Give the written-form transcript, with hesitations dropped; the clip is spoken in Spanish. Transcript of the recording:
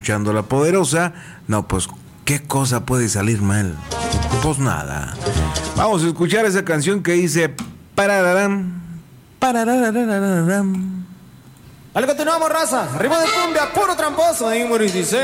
escuchando La Poderosa, no, pues, ¿qué cosa puede salir mal? Pues nada. Vamos a escuchar esa canción que dice parararam, pararararararam. Vale, continuamos, raza. Ritmo de cumbia, puro tramposo. Ahí, Mauricio.